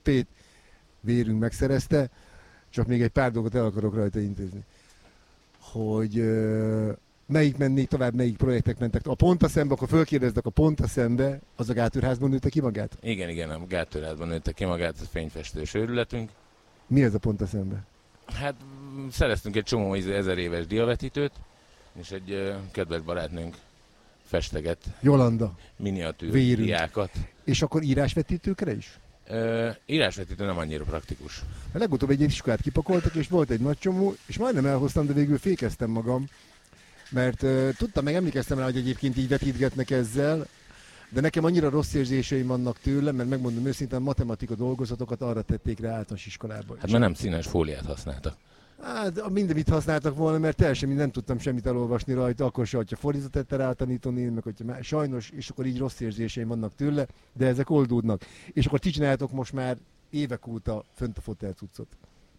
EP-t, vérünk megszerezte, csak még egy pár dolgot el akarok rajta intézni. Hogy melyik mennék tovább, melyik projektek mentek. A Pontaszembe, akkor fölkérdeztek, a Pontaszembe, az a Gátőrházban nőtte ki magát? Igen, a Gátőrházban nőtte ki magát, a fényfestős őrületünk. Mi ez a Pontaszembe? Hát szereztünk egy csomó 1000 éves diavetítőt, és egy kedves barátnőnk festeget Jolanda. miniatűr Vérünk. diákat. És akkor írásvetítőkre is? Írásvetítő nem annyira praktikus. A legutóbb egy iskolát kipakoltak, és volt egy nagy csomó, és majdnem elhoztam, de végül fékeztem magam, mert tudtam, meg emlékeztem rá, hogy egyébként így vetítgetnek ezzel, de nekem annyira rossz érzéseim vannak tőle, mert megmondom őszintén, matematika dolgozatokat arra tették rá általános iskolában. Hát mert nem színes fóliát használtak. Hát mindenit használtak volna, mert teljesen nem tudtam semmit elolvasni rajta, akkor se, hogyha fordított tette rá tanítani, meg hogyha sajnos, és akkor így rossz érzéseim vannak tőle, de ezek oldódnak. És akkor ti csináljátok most már évek óta fönt a fotelcuccot.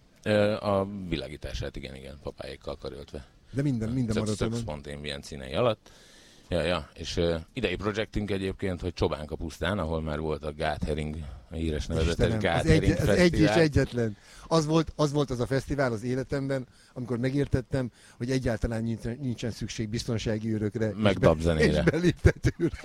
A világítását igen, papáékkal karöltve. De minden maradt. Szök spontén ilyen színei alatt. Ja, és idei projektünk egyébként, hogy Csobánka pusztán, ahol már volt a Gáthering, a híres nevezetes Gáthering fesztivál. Az egy és egyetlen. Az volt az a fesztivál az életemben, amikor megértettem, hogy egyáltalán nincsen szükség biztonsági őrökre. Meg dabzenére. És beléptetőre.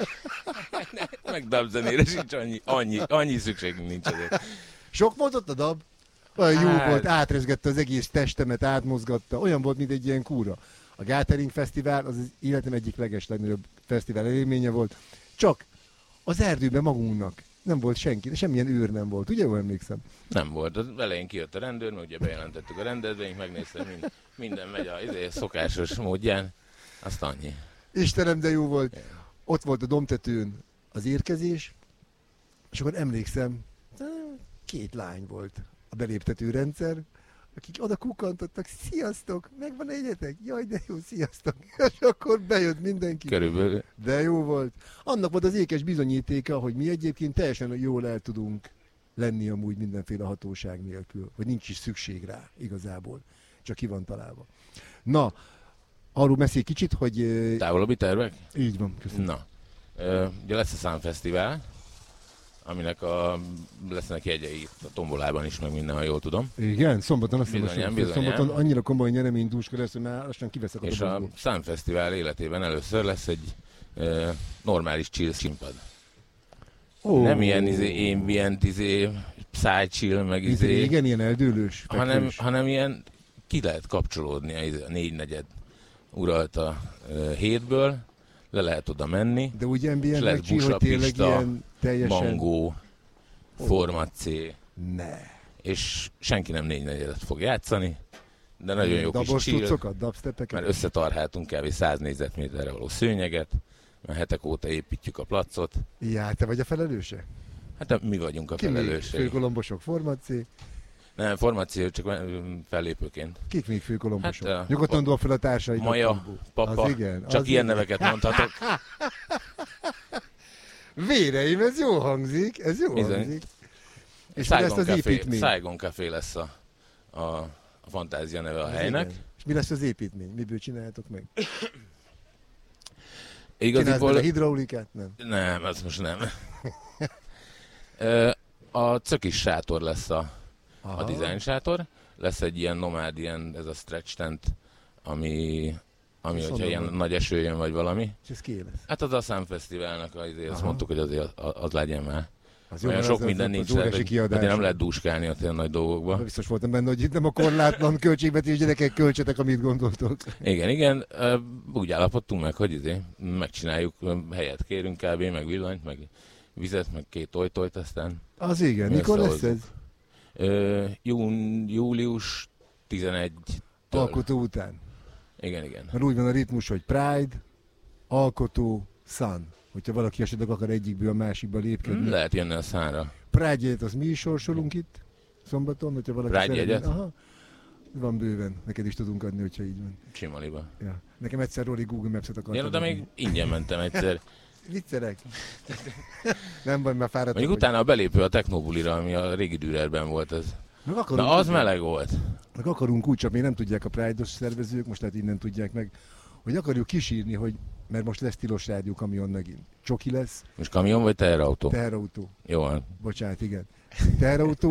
Meg dabzenére sincs annyi szükségünk nincs azért. Sok volt ott a dab? Olyan jó volt, átrezgette az egész testemet, átmozgatta. Olyan volt, mint egy ilyen kúra. A Gáthering Fesztivál az életem egyik legnagyobb fesztivál élménye volt. Csak az erdőben magunknak nem volt senki, semmilyen őr nem volt. Ugye, jól emlékszem? Nem volt. Az elején kijött a rendőr, mert ugye bejelentettük a rendezvényt, megnéztem, minden megy a szokásos módján. Azt annyi. Istenem, de jó volt. Ott volt a domtetőn az érkezés, és akkor emlékszem, 2 lány volt a beléptető rendszer, akik oda kukkantottak, sziasztok, megvan egyetek? Jaj, de jó, sziasztok. És akkor bejött mindenki. Körülbelül. De jó volt. Annak volt az ékes bizonyítéka, hogy mi egyébként teljesen jól el tudunk lenni amúgy mindenféle hatóság nélkül, hogy nincs is szükség rá igazából, csak ki van találva. Na, arról beszélj kicsit, hogy... Távolabbi tervek? Így van, köszönöm. Na, ugye lesz a Számfesztivál, aminek lesznek jegyei a tombolában is, meg minden, ha jól tudom. Igen, szombaton azt bizonyán. Szombaton annyira komoly nyereménydúska lesz, hogy már lassan kiveszek a és dobozból. a Számfesztivál életében először lesz egy normális chill színpad. Nem ilyen ambient, psychill, meg igen, ilyen eldőlős. hanem ilyen ki lehet kapcsolódni a 4/4 uralta hétből, le lehet oda menni. De úgy ambient, és lesz busapista, teljesen... mangó, Forma C. Ne. És senki nem 4/4 fog játszani, de nagyon jó kis chill, mert összetarháltunk kb. 100 négyzetméterre való szőnyeget, mert hetek óta építjük a placot. Já, te vagy a felelőse? Hát mi vagyunk a felelősei. Főkolombosok, Forma C? Nem, Forma C csak fellépőként. Kik még főkolombosok? Hát, nyugodtan dob fel a társaid. Maja, Papa, igen, csak ilyen neveket mondhatok. Véreim, ez jó hangzik, hangzik. És Saigon Café lesz a fantázia neve a helynek. Igen. És mi lesz az építmény? Miből csináljátok meg? Igaziból... a hidraulikát? Nem, az most nem. A cökis sátor lesz a design sátor. Lesz egy ilyen nomád, ez a stretch tent, ami hogyha ilyen nagy eső jön, vagy valami. És ez ki lesz? Hát az a Számfesztiválnak azt mondtuk, hogy azért az legyen már. Az olyan sok minden nincs, hogy nem lehet dúskálni a nagy dolgokba. Biztos voltam benne, hogy itt nem a korlátlan költségvetés, gyerekek, költsetek, amit gondoltok. Igen. Úgy állapodtunk meg, hogy megcsináljuk, helyet kérünk kb. Meg villanyt, meg vizet, meg 2 tojtojt, aztán... Az igen, mikor lesz ez? Július 11-től. Alkotó után. Igen. Mert úgy van a ritmus, hogy Pride, Alkotó, Sun. Hogyha valaki esetleg akar egyikből a másikba lépkedni. Lehet jönni a Sunra. Pride jegyet, azt mi is sorsolunk itt szombaton, hogyha valaki Pride jegyet? Aha. Van bőven, neked is tudunk adni, hogyha így van. Simaliba. Ja. Nekem egyszer Rory Google Maps-et akartam. De még ingyen mentem egyszer. Viccelek. Nem baj, már fáradtam. Mondjuk utána a belépő a Technobulira, ami a régi Dürerben volt ez. Na az meleg volt. Meg akarunk úgy, csak még nem tudják a Pride-os szervezők, most lehet innen tudják meg, hogy akarjuk kísírni, hogy mert most lesz tilos rádió kamion megint. Csoki lesz. Most kamion vagy teherautó? Teherautó. Jó van. Bocsánat, igen. Teherautó,